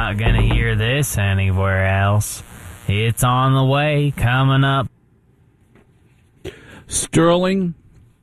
not gonna hear this anywhere else. It's on the way, coming up. Sterling,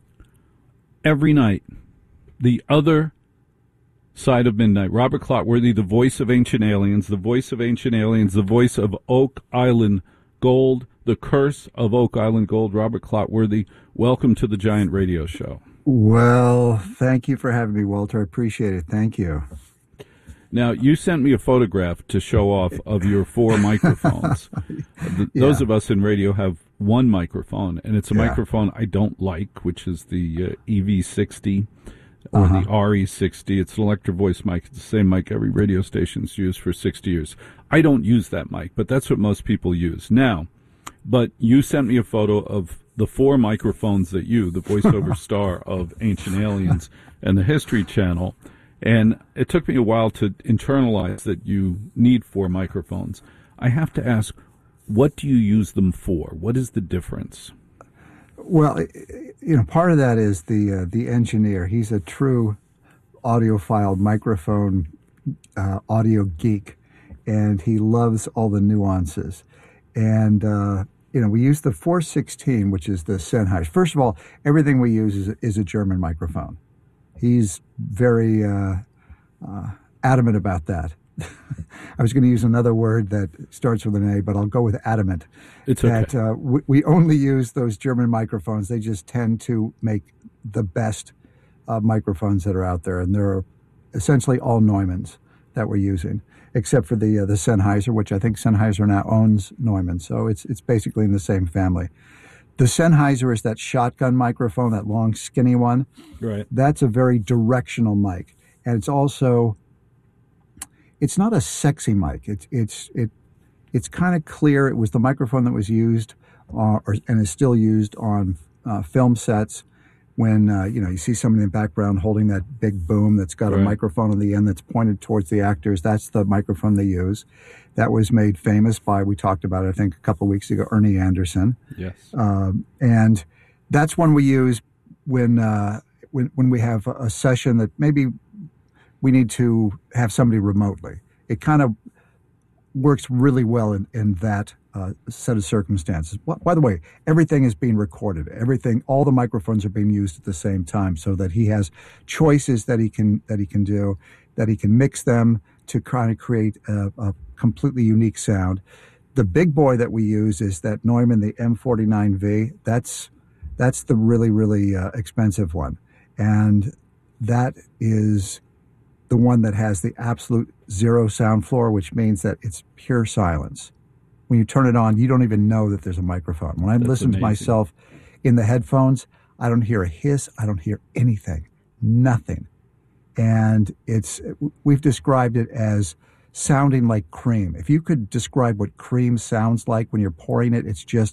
every night, the other side of midnight. Robert Clotworthy, the voice of Ancient Aliens, the voice of Ancient Aliens, the voice of Oak Island Gold, the curse of Oak Island Gold. Robert Clotworthy, welcome to the Giant Radio Show. Well, thank you for having me, Walter. I appreciate it. Thank you. Now, you sent me a photograph to show off of your 4 microphones. Those of us in radio have one microphone, and it's a microphone I don't like, which is the EV60 or the RE60. It's an electro voice mic. It's the same mic every radio station's used for 60 years. I don't use that mic, but that's what most people use. Now, but you sent me a photo of the 4 microphones that you, the voiceover star of Ancient Aliens and the History Channel, and it took me a while to internalize that you need 4 microphones. I have to ask, what do you use them for? What is the difference? Well, part of that is the engineer. He's a true audiophile, microphone audio geek, and he loves all the nuances. And we use the 416, which is the Sennheiser. First of all, everything we use is a German microphone. He's very adamant about that. I was going to use another word that starts with an A, but I'll go with adamant. It's okay. That we only use those German microphones. They just tend to make the best microphones that are out there, and they're essentially all Neumanns that we're using, except for the Sennheiser, which I think Sennheiser now owns Neumann, so it's basically in the same family. The Sennheiser is that shotgun microphone, that long, skinny one. Right. That's a very directional mic, and it's also, it's not a sexy mic. It's kind of clear. It was the microphone that was used, and is still used on film sets. When you see somebody in the background holding that big boom that's got a microphone on the end that's pointed towards the actors, that's the microphone they use. That was made famous by, we talked about it, I think, a couple of weeks ago, Ernie Anderson. Yes. And that's one we use when we have a session that maybe we need to have somebody remotely. It kind of works really well in that set of circumstances. By the way, everything is being recorded. All the microphones are being used at the same time, so that he has choices that he can do, that he can mix them to kind of create a completely unique sound. The big boy that we use is that Neumann, the M49V. That's the really, really expensive one, and that is the one that has the absolute zero sound floor, which means that it's pure silence. When you turn it on, you don't even know that there's a microphone. When I listen to myself in the headphones, I don't hear a hiss. I don't hear anything, nothing. And we've described it as sounding like cream. If you could describe what cream sounds like when you're pouring it, it's just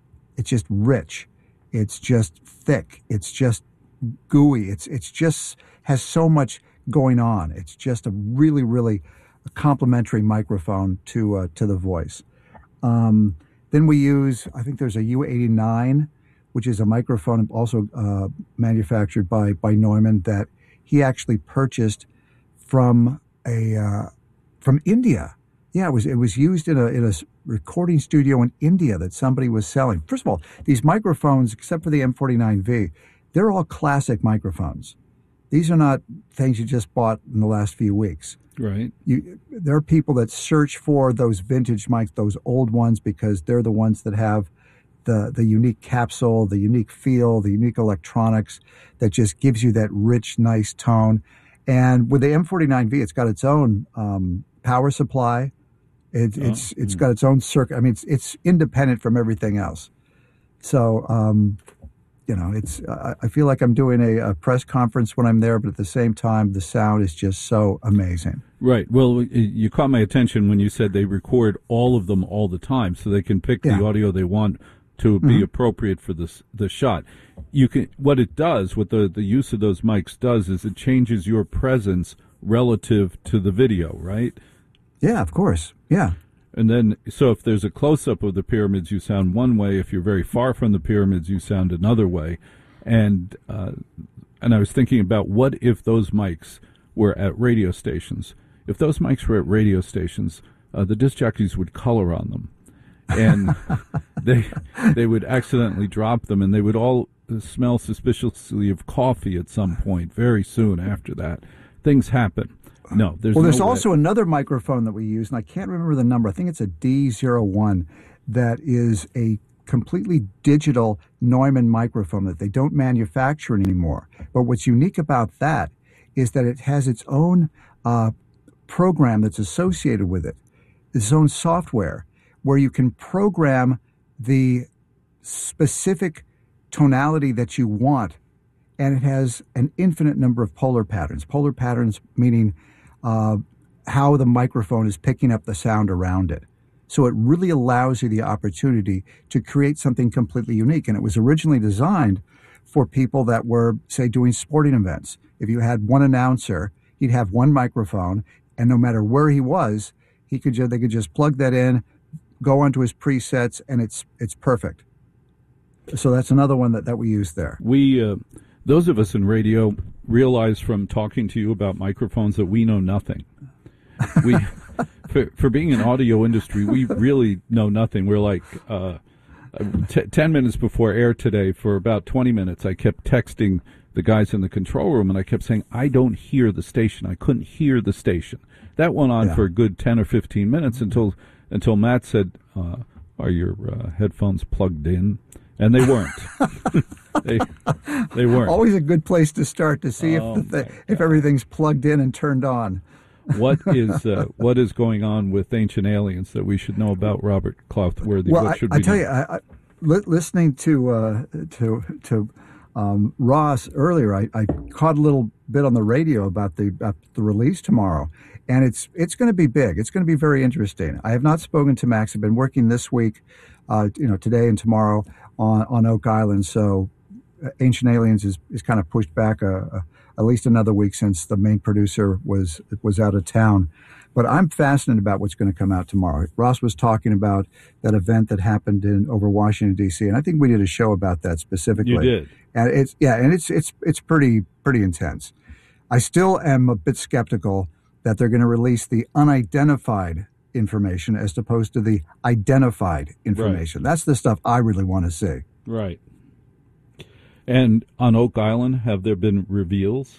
rich. It's just thick. It's just gooey. It's just has so much going on. It's just a really, really complementary microphone to the voice. Then we use, I think there's a U89, which is a microphone also manufactured by Neumann that he actually purchased from India. Yeah, it was used in a recording studio in India that somebody was selling. First of all, these microphones, except for the M49V, they're all classic microphones. These are not things you just bought in the last few weeks. Right. There are people that search for those vintage mics, those old ones, because they're the ones that have the unique capsule, the unique feel, the unique electronics that just gives you that rich, nice tone. And with the M49V, it's got its own power supply. It's got its own circuit. I mean, it's independent from everything else. So, I feel like I'm doing a press conference when I'm there, but at the same time, the sound is just so amazing. Right. Well, you caught my attention when you said they record all of them all the time, so they can pick the audio they want to be appropriate for the shot. What the use of those mics does is it changes your presence relative to the video, right? Yeah, of course. Yeah. And then, so if there's a close-up of the pyramids, you sound one way. If you're very far from the pyramids, you sound another way. And I was thinking about what if those mics were at radio stations. if those mics were at radio stations, the disc jockeys would color on them, and they would accidentally drop them, and they would all smell suspiciously of coffee at some point very soon after that. Things happen. No, there's also another microphone that we use, and I can't remember the number. I think it's a D01 that is a completely digital Neumann microphone that they don't manufacture anymore. But what's unique about that is that it has its own program that's associated with it, its own software, where you can program the specific tonality that you want, and it has an infinite number of polar patterns. Polar patterns meaning how the microphone is picking up the sound around it. So it really allows you the opportunity to create something completely unique. And it was originally designed for people that were, say, doing sporting events. If you had one announcer, he'd have one microphone, and no matter where he was, they could just plug that in, go onto his presets, and it's perfect. So that's another one that we use there. We, those of us in radio, realize from talking to you about microphones that we know nothing. We, for being in audio industry, we really know nothing. We're like 10 minutes before air today, for about 20 minutes, I kept texting the guys in the control room, and I kept saying, I don't hear the station. I couldn't hear the station. That went on for a good 10 or 15 minutes until Matt said, are your headphones plugged in? And they weren't. they weren't. Always a good place to start to see if everything's plugged in and turned on. What is going on with Ancient Aliens that we should know about, Robert Clouthworthy? Well, I tell you, listening to Ross earlier, I caught a little bit on the radio about the release tomorrow, and it's going to be big. It's going to be very interesting. I have not spoken to Max. I've been working this week, today and tomorrow on Oak Island. So Ancient Aliens is kind of pushed back at least another week since the main producer was out of town. But I'm fascinated about what's going to come out tomorrow. Ross was talking about that event that happened over Washington D.C., and I think we did a show about that specifically. You did, and it's pretty intense. I still am a bit skeptical that they're going to release the unidentified information as opposed to the identified information. Right. That's the stuff I really want to see. Right. And on Oak Island, have there been reveals?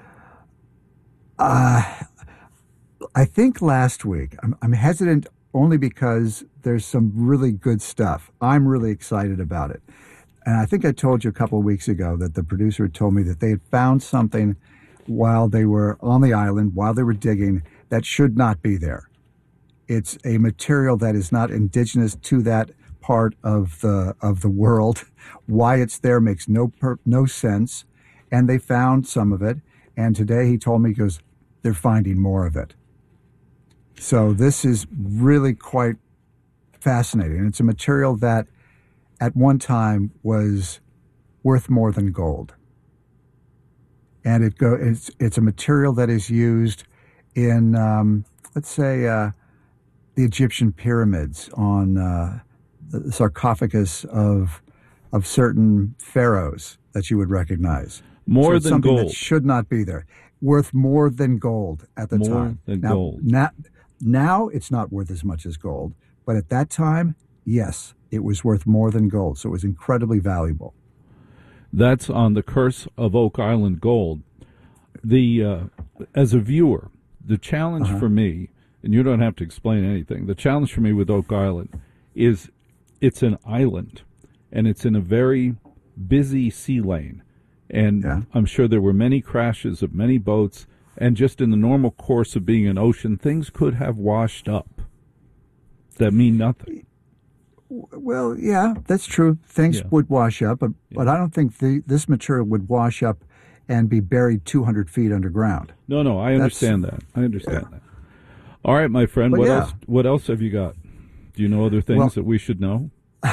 I think last week. I'm hesitant only because there's some really good stuff. I'm really excited about it. And I think I told you a couple of weeks ago that the producer had told me that they had found something while they were on the island, while they were digging, that should not be there. It's a material that is not indigenous to that part of the world. Why it's there makes no sense. And they found some of it. And today he told me, he goes, they're finding more of it. So this is really quite fascinating. It's a material that at one time was worth more than gold. And it's a material that is used in, let's say, the Egyptian pyramids, on the sarcophagus of certain pharaohs that you would recognize. More than something gold. That should not be there. Worth more than gold at the time. More than gold. Now it's not worth as much as gold, but at that time, yes, it was worth more than gold. So it was incredibly valuable. That's on the Curse of Oak Island Gold. As a viewer, the challenge for me, and you don't have to explain anything, the challenge for me with Oak Island is it's an island, and it's in a very busy sea lane. And I'm sure there were many crashes of many boats, and just in the normal course of being an ocean, things could have washed up that mean nothing. Well, yeah, that's true. Things would wash up, but I don't think this material would wash up and be buried 200 feet underground. No, I understand that. I understand that. All right, my friend, what else have you got? Do you know other things that we should know?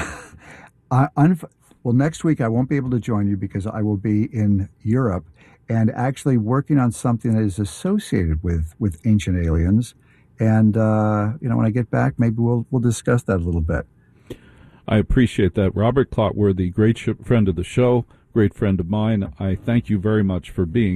Well, next week I won't be able to join you because I will be in Europe and actually working on something that is associated with Ancient Aliens. And when I get back, maybe we'll discuss that a little bit. I appreciate that. Robert Clouthworthy, great friend of the show, great friend of mine. I thank you very much for being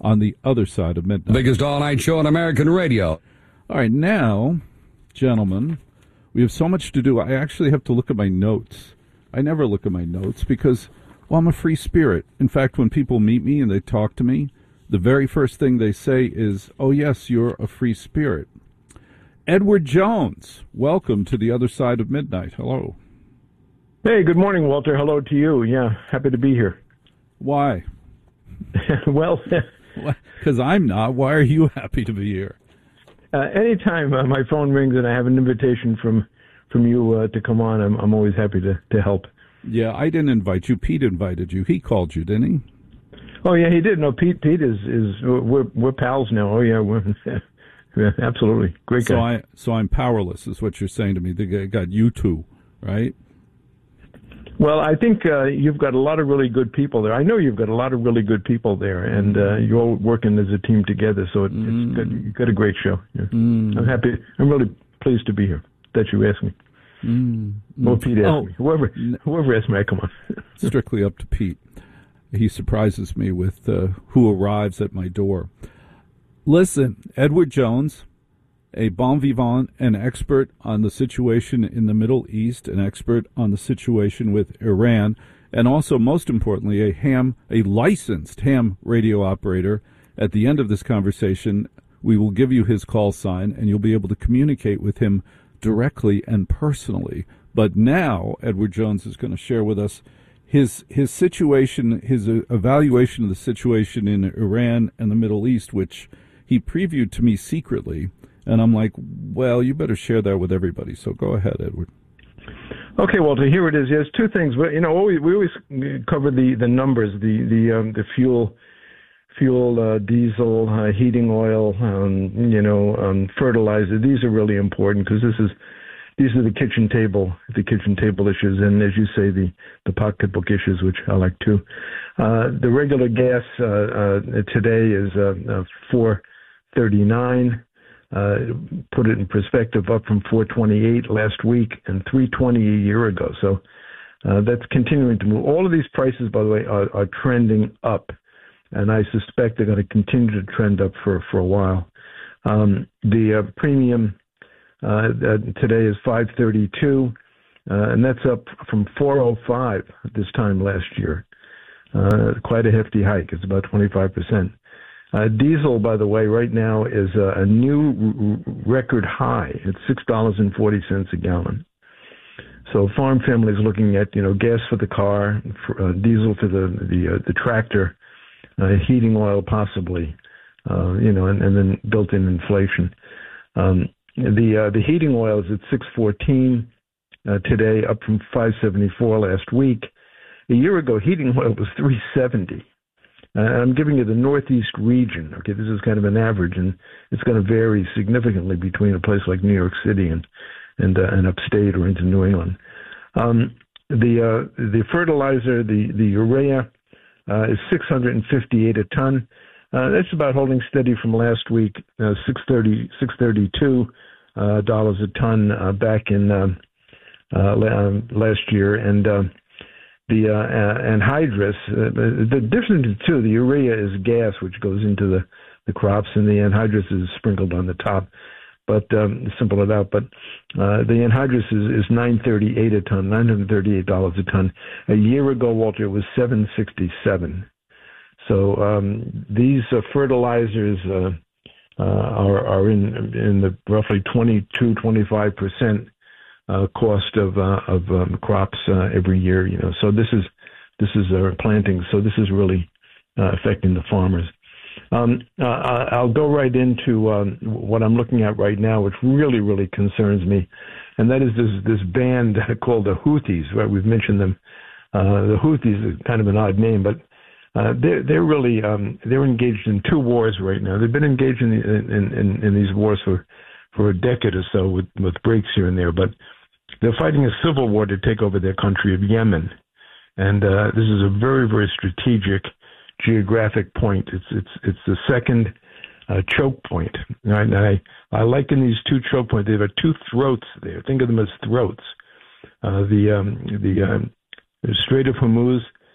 on the other side of midnight. Biggest all-night show on American radio. All right, now, gentlemen, we have so much to do. I actually have to look at my notes. I never look at my notes because, well, I'm a free spirit. In fact, when people meet me and they talk to me, the very first thing they say is, oh, yes, you're a free spirit. Edward Jones, welcome to the other side of midnight. Hello. Hey, good morning, Walter. Hello to you. Yeah, happy to be here. Why? Well, because I'm not. Why are you happy to be here? Anytime my phone rings and I have an invitation from you to come on, I'm always happy to help. Yeah, I didn't invite you. Pete invited you. He called you, didn't he? Oh, yeah, he did. No, Pete is we're pals now. Oh, yeah, yeah, absolutely. Great guy. So I'm powerless, is what you're saying to me. They got you two, right? Well, I think you've got a lot of really good people there. I know you've got a lot of really good people there, and you're all working as a team together, so it's good. You've got a great show. Yeah. I'm happy. I'm really pleased to be here, that you asked me. Well, Pete asked me. Whoever asked me, I come on. Strictly up to Pete. He surprises me with who arrives at my door. Listen, Edward Jones, a bon vivant, an expert on the situation in the Middle East, an expert on the situation with Iran, and also, most importantly, a licensed ham radio operator. At the end of this conversation, we will give you his call sign, and you'll be able to communicate with him directly and personally. But now, Edward Jones is going to share with us his situation, his evaluation of the situation in Iran and the Middle East, which he previewed to me secretly. And I'm like, well, you better share that with everybody. So go ahead, Edward. Okay, Walter, here it is. Yes, two things. We always cover the numbers, the fuel, diesel, heating oil, fertilizer. These are really important because these are the kitchen table issues, and as you say, the pocketbook issues, which I like too. The regular gas today is $4.39. Put it in perspective, up from $4.28 last week and $3.20 a year ago. So that's continuing to move. All of these prices, by the way, are trending up, and I suspect they're going to continue to trend up for a while. The premium today is $5.32, and that's up from $4.05 this time last year. Quite a hefty hike. It's about 25%. Diesel, by the way, right now is a new record high. It's $6.40 a gallon. So farm families looking at gas for the car, diesel for the tractor, heating oil possibly, and then built-in inflation. The heating oil is at $6.14 today, up from $5.74 last week. A year ago, heating oil was $3.70. I'm giving you the Northeast region. Okay, this is kind of an average, and it's going to vary significantly between a place like New York City and upstate or into New England. The fertilizer, the urea, is $658 a ton. That's about holding steady from last week. $632 a ton back in last year, and the anhydrous. The difference in the two, the urea is gas, which goes into the crops, and the anhydrous is sprinkled on the top. But simple it out. But the anhydrous is $938 a ton, $938 a ton. A year ago, Walter, it was $767. So these fertilizers are in the roughly 22-25% cost of crops every year. So this is planting. So this is really affecting the farmers. I'll go right into what I'm looking at right now, which really, really concerns me, and that is this band called the Houthis. Right, we've mentioned them. The Houthis is kind of an odd name, but they're really they're engaged in two wars right now. They've been engaged in these wars for a decade or so, with breaks here and there, but they're fighting a civil war to take over their country of Yemen, and this is a very, very strategic geographic point. It's the second choke point. Right? I liken these two choke points. They've got two throats there. Think of them as throats. The Strait of Hormuz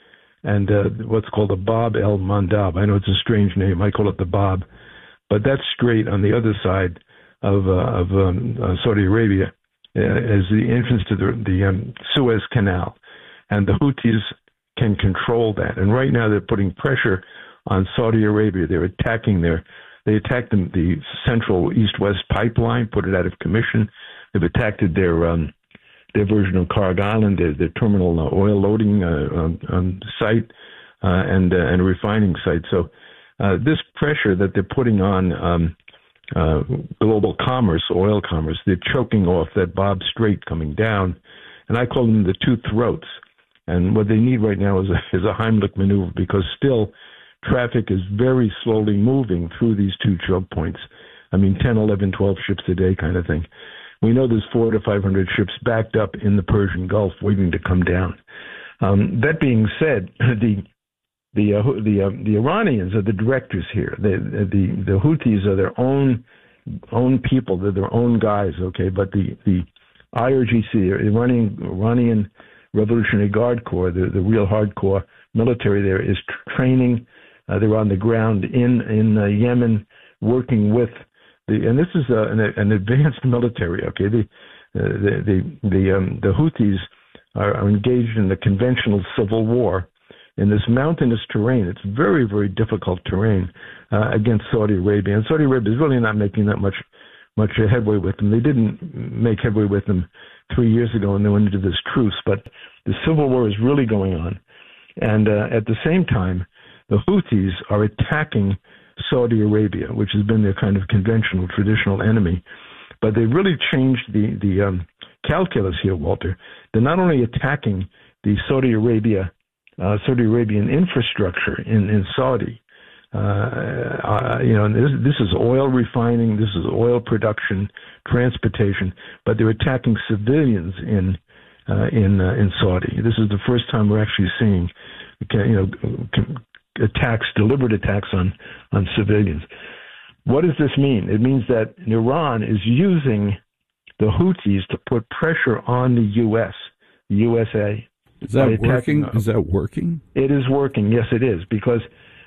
and what's called the Bab el Mandab. I know it's a strange name. I call it the Bab, but that strait on the other side of Saudi Arabia is the entrance to the Suez Canal, and the Houthis can control that. And right now they're putting pressure on Saudi Arabia. They're attacking they attacked the central east-west pipeline, put it out of commission. They've attacked their version of Karg Island, their terminal oil loading site, and a refining site. So this pressure that they're putting on global commerce, oil commerce, they're choking off that Bab Strait coming down, and I call them the two throats. And what they need right now is a Heimlich maneuver, because still traffic is very slowly moving through these two choke points. I mean, 10, 11, 12 ships a day kind of thing. We know there's 400 to 500 ships backed up in the Persian Gulf waiting to come down. That being said, the Iranians are the directors here. The Houthis are their own people. They're their own guys, okay? But the IRGC, the Iranian Revolutionary Guard Corps, the real hardcore military there, is training. They're on the ground in Yemen, working with and this is an advanced military. Okay, the Houthis are engaged in the conventional civil war in this mountainous terrain. It's very, very difficult terrain against Saudi Arabia, and Saudi Arabia is really not making that much headway with them. They didn't make headway with them 3 years ago when they went into this truce, but the civil war is really going on. And at the same time, the Houthis are attacking Saudi Arabia, which has been their kind of conventional, traditional enemy. But they really changed the calculus here, Walter. They're not only attacking the Saudi Arabian infrastructure in Saudi. This is oil refining, this is oil production, transportation, but they're attacking civilians in Saudi. This is the first time we're actually seeing, deliberate attacks on civilians. What does this mean? It means that Iran is using the Houthis to put pressure on the U.S., the USA. Is that working? Is that working? It is working. Yes, it is, because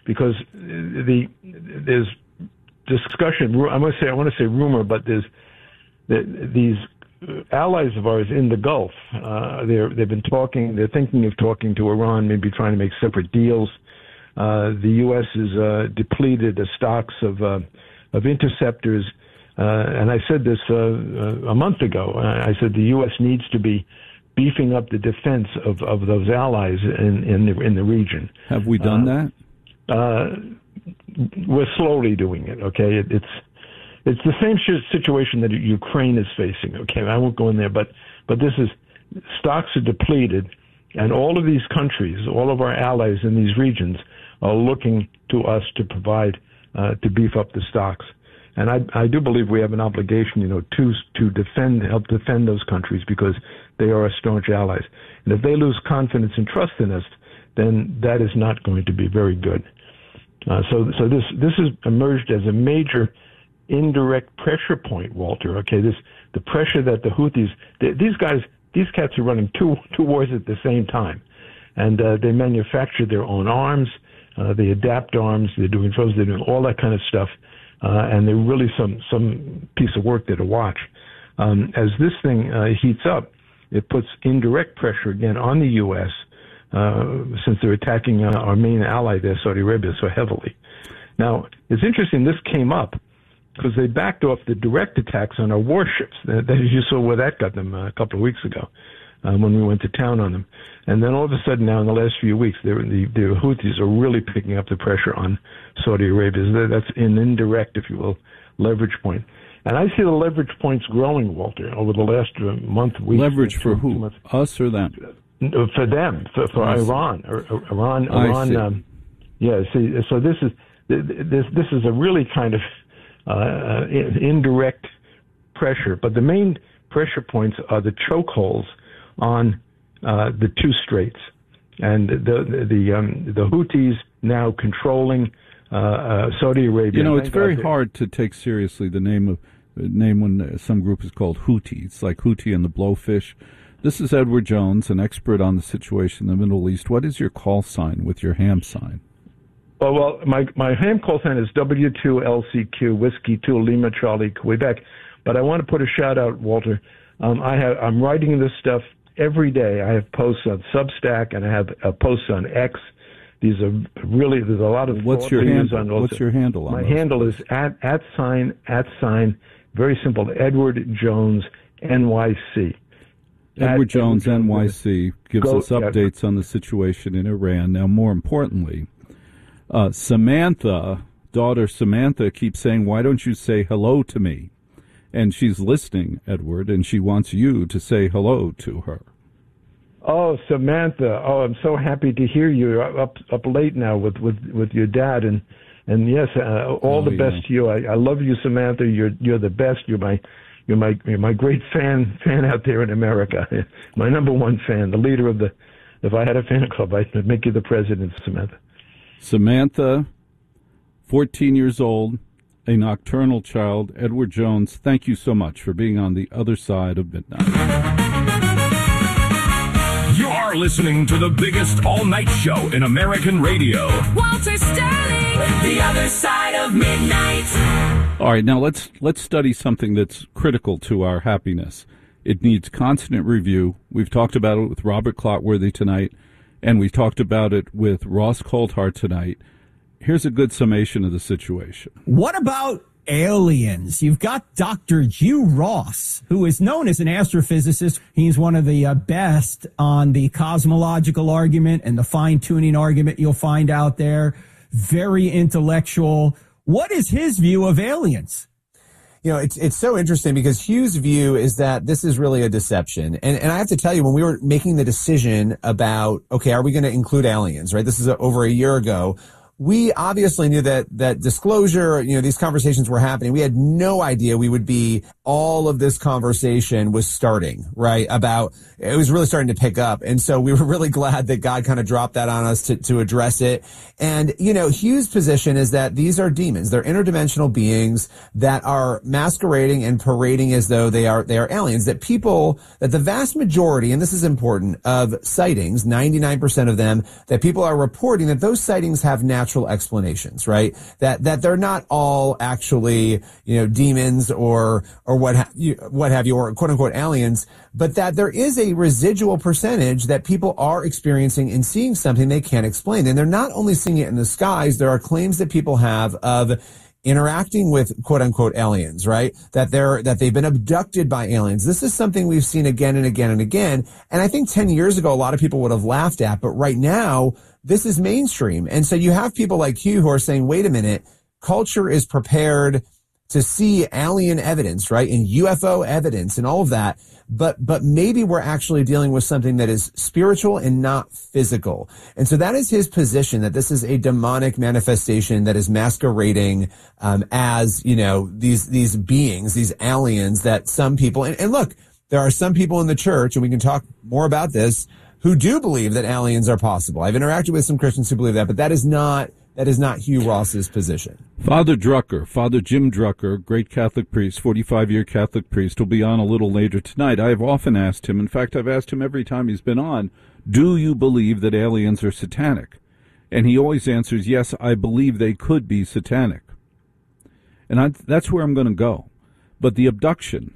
there's discussion. I want to say rumor, but there's these allies of ours in the Gulf. They've been talking. They're thinking of talking to Iran, maybe trying to make separate deals. The U.S. has depleted the stocks of interceptors, and I said this a month ago. I said the U.S. needs to be beefing up the defense of those allies in the region. Have we done that? We're slowly doing it. Okay, it's the same situation that Ukraine is facing. Okay, I won't go in there, but this is, stocks are depleted, and all of these countries, all of our allies in these regions, are looking to us to provide to beef up the stocks. And I do believe we have an obligation, to help defend those countries, because they are our staunch allies. And if they lose confidence and trust in us, then that is not going to be very good. So this has emerged as a major indirect pressure point, Walter. Okay, the pressure that the Houthis, these cats are running two wars at the same time, and they manufacture their own arms, they adapt arms, they're doing drones, they're doing all that kind of stuff, and they're really some piece of work there to watch. As this thing heats up, it puts indirect pressure again on the U.S. Since they're attacking our main ally there, Saudi Arabia, so heavily. Now, it's interesting, this came up because they backed off the direct attacks on our warships. That you saw where that got them a couple of weeks ago when we went to town on them. And then all of a sudden now in the last few weeks, the Houthis are really picking up the pressure on Saudi Arabia. That's an indirect, if you will, leverage point. And I see the leverage points growing, Walter, over the last month, week. Leverage for who? Us or them? For them, for Iran. Iran. Yeah. See, so this is a really kind of indirect pressure, but the main pressure points are the chokeholds on the two straits, and the Houthis now controlling Saudi Arabia. It's very hard to take seriously the name when some group is called Houthi. It's like Houthi and the Blowfish. This is Edward Jones, an expert on the situation in the Middle East. What is your call sign with your ham sign? Oh, well, my ham call sign is W2LCQ, Whiskey 2 Lima Charlie, Quebec. But I want to put a shout out, Walter. I'm writing this stuff every day. I have posts on Substack and I have posts on X. These are really, there's a lot of. What's your handle? What's your handle on My handle is at sign, very simple, Edward Jones, NYC. Edward Jones, NYC, gives us updates on the situation in Iran. Now, more importantly, daughter Samantha, keeps saying, why don't you say hello to me? And she's listening, Edward, and she wants you to say hello to her. Oh, Samantha! Oh, I'm so happy to hear you. You're up late now with your dad, and yes, all the best to you. I love you, Samantha. You're the best. You're my great fan out there in America. My number one fan, the leader of the. If I had a fan club, I'd make you the president, Samantha. Samantha, 14 years old, a nocturnal child. Edward Jones, thank you so much for being on the other side of midnight. You're listening to the biggest all-night show in American radio. Walter Sterling, the other side of midnight. All right, now let's study something that's critical to our happiness. It needs constant review. We've talked about it with Robert Clotworthy tonight, and we talked about it with Ross Coulthart tonight. Here's a good summation of the situation. What about aliens? You've got Dr. Hugh Ross, who is known as an astrophysicist. He's one of the best on the cosmological argument and the fine-tuning argument you'll find out there. Very intellectual. What is his view of aliens? You know, it's so interesting because Hugh's view is that this is really a deception. And I have to tell you, when we were making the decision about, okay, are we going to include aliens, right? This is over a year ago. We obviously knew that disclosure, these conversations were happening. We had no idea all of this conversation was starting, right? It was really starting to pick up. And so we were really glad that God kind of dropped that on us to address it. And, Hugh's position is that these are demons. They're interdimensional beings that are masquerading and parading as though they are aliens, that the vast majority, and this is important, of sightings, 99% of them, that people are reporting that those sightings have natural explanations, right? That they're not all actually, demons or what have you, or quote unquote aliens, but that there is a residual percentage that people are experiencing and seeing something they can't explain. And they're not only seeing it in the skies. There are claims that people have of interacting with quote unquote aliens, right? That they've been abducted by aliens. This is something we've seen again and again and again. And I think 10 years ago, a lot of people would have laughed at, but right now, this is mainstream. And so you have people like Hugh who are saying, wait a minute, culture is prepared to see alien evidence, right? And UFO evidence and all of that. But maybe we're actually dealing with something that is spiritual and not physical. And so that is his position, that this is a demonic manifestation that is masquerading, as, these beings, these aliens that some people, and look, there are some people in the church, and we can talk more about this, who do believe that aliens are possible. I've interacted with some Christians who believe that, but that is not Hugh Ross's position. Father Jim Drucker, great Catholic priest, 45-year Catholic priest, will be on a little later tonight. I have often asked him, in fact, I've asked him every time he's been on, do you believe that aliens are satanic? And he always answers, yes, I believe they could be satanic. And that's where I'm going to go. But the abductions,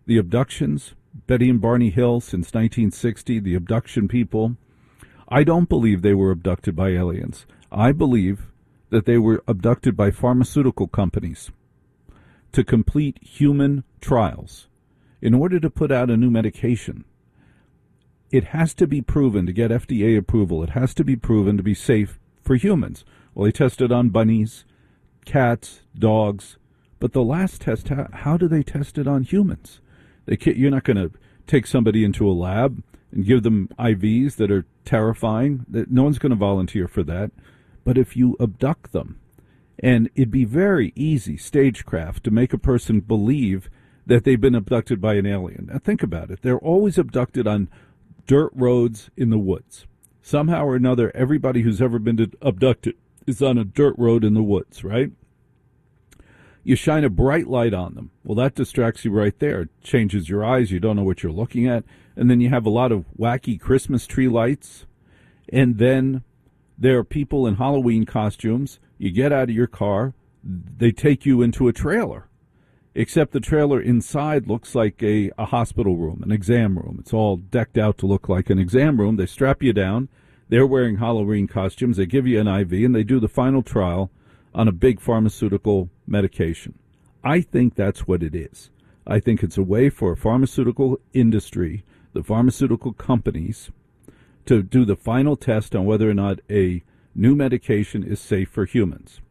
Betty and Barney Hill since 1960, the abduction people, I don't believe they were abducted by aliens. I believe that they were abducted by pharmaceutical companies to complete human trials. In order to put out a new medication, it has to be proven to get FDA approval. It has to be proven to be safe for humans. Well, they tested on bunnies, cats, dogs, but the last test, how do they test it on humans? You're not going to take somebody into a lab and give them IVs that are terrifying. No one's going to volunteer for that. But if you abduct them, and it'd be very easy, stagecraft, to make a person believe that they've been abducted by an alien. Now think about it. They're always abducted on dirt roads in the woods. Somehow or another, everybody who's ever been abducted is on a dirt road in the woods, right? You shine a bright light on them. Well, that distracts you right there. It changes your eyes. You don't know what you're looking at. And then you have a lot of wacky Christmas tree lights. And then there are people in Halloween costumes. You get out of your car. They take you into a trailer. Except the trailer inside looks like a hospital room, an exam room. It's all decked out to look like an exam room. They strap you down. They're wearing Halloween costumes. They give you an IV, and they do the final trial on a big pharmaceutical medication. I think that's what it is. I think it's a way for a pharmaceutical industry, the pharmaceutical companies, to do the final test on whether or not a new medication is safe for humans.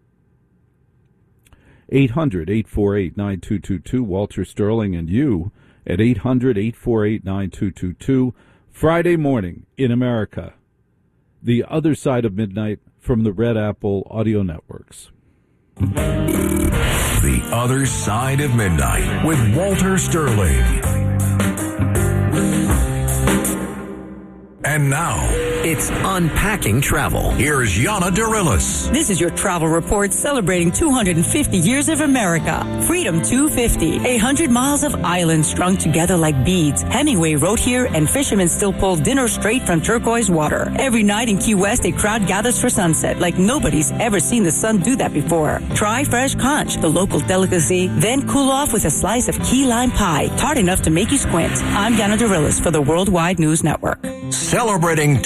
800-848-9222, Walter Sterling and you at 800-848-9222. Friday morning in America, The Other Side of Midnight from the Red Apple Audio Networks. The Other Side of Midnight with Walter Sterling. And now, it's Unpacking Travel. Here's Yana Dorillis. This is your travel report celebrating 250 years of America. Freedom 250, 100 miles of islands strung together like beads. Hemingway wrote here, and fishermen still pull dinner straight from turquoise water. Every night in Key West, a crowd gathers for sunset like nobody's ever seen the sun do that before. Try fresh conch, the local delicacy, then cool off with a slice of key lime pie, tart enough to make you squint. I'm Yana Dorillis for the Worldwide News Network. Celebrating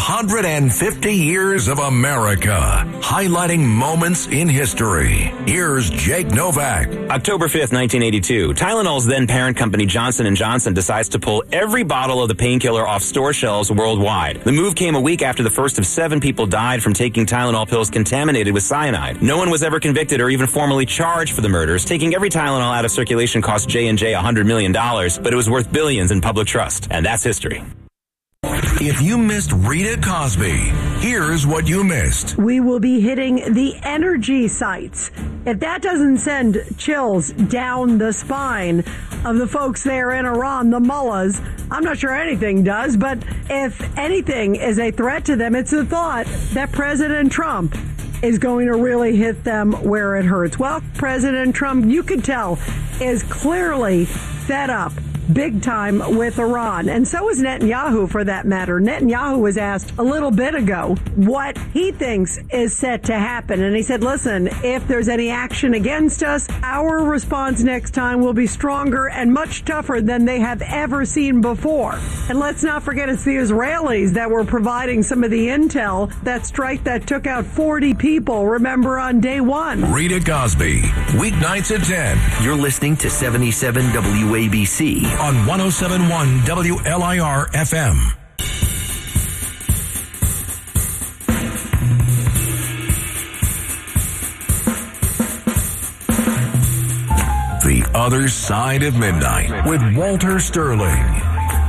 250 years of America, highlighting moments in history. Here's Jake Novak. October 5th, 1982, Tylenol's then parent company Johnson & Johnson decides to pull every bottle of the painkiller off store shelves worldwide. The move came a week after the first of 7 people died from taking Tylenol pills contaminated with cyanide. No one was ever convicted or even formally charged for the murders. Taking every Tylenol out of circulation cost J&J $100 million, but it was worth billions in public trust. And that's history. If you missed Rita Cosby, here's what you missed. We will be hitting the energy sites. If that doesn't send chills down the spine of the folks there in Iran, the mullahs, I'm not sure anything does, but if anything is a threat to them, it's the thought that President Trump is going to really hit them where it hurts. Well, President Trump, you could tell, is clearly fed up big time with Iran. And so is Netanyahu, for that matter. Netanyahu was asked a little bit ago what he thinks is set to happen. And he said, listen, if there's any action against us, our response next time will be stronger and much tougher than they have ever seen before. And let's not forget, it's the Israelis that were providing some of the intel, that strike that took out 40 people, remember, on day one. Rita Cosby, weeknights at 10. You're listening to 77 WABC. On 107.1 WLIR FM. The Other Side of Midnight with Walter Sterling.